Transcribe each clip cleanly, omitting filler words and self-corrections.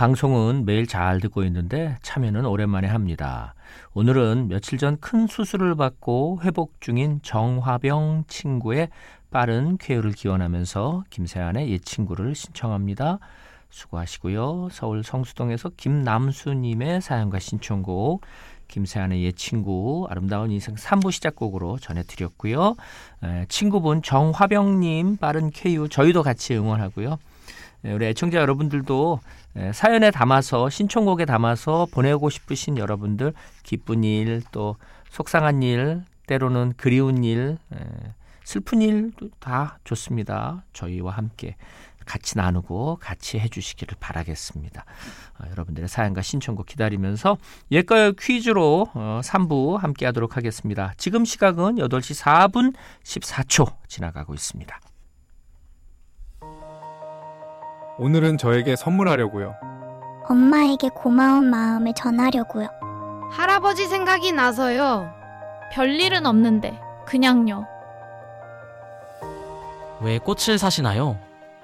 방송은 매일 잘 듣고 있는데 참여는 오랜만에 합니다. 오늘은 며칠 전 큰 수술을 받고 회복 중인 정화병 친구의 빠른 쾌유를 기원하면서 김세환의 옛 친구를 신청합니다. 수고하시고요. 서울 성수동에서 김남수님의 사연과 신청곡 김세환의 옛 친구 아름다운 인생 3부 시작곡으로 전해드렸고요. 친구분 정화병님 빠른 쾌유 저희도 같이 응원하고요. 우리 애청자 여러분들도 사연에 담아서 신청곡에 담아서 보내고 싶으신 여러분들 기쁜 일 또 속상한 일 때로는 그리운 일 슬픈 일도 다 좋습니다. 저희와 함께 같이 나누고 같이 해주시기를 바라겠습니다. 여러분들의 사연과 신청곡 기다리면서 옛가요 퀴즈로 3부 함께 하도록 하겠습니다. 지금 시각은 8시 4분 14초 지나가고 있습니다. 오늘은 저에게 선물하려고요. 엄마에게 고마운 마음을 전하려고요. 할아버지 생각이 나서요. 별일은 없는데 그냥요. 왜 꽃을 사시나요?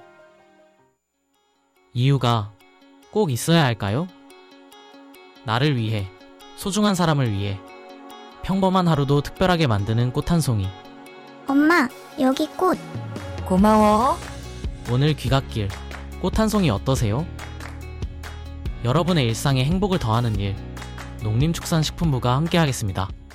이유가 꼭 있어야 할까요? 나를 위해, 소중한 사람을 위해 평범한 하루도 특별하게 만드는 꽃 한 송이. 엄마, 여기 꽃. 고마워. 오늘 귀갓길 꽃 한 송이 어떠세요? 여러분의 일상에 행복을 더하는 일, 농림축산식품부가 함께하겠습니다.